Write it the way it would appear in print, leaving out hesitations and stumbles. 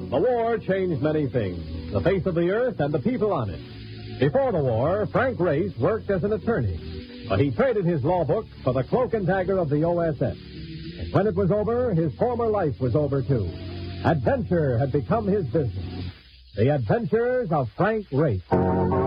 The war changed many things, the face of the earth and the people on it. Before the war, Frank Race worked as an attorney, but he traded his law book for the cloak and dagger of the OSS. And when it was over, his former life was over, too. Adventure had become his business. The Adventures of Frank Race.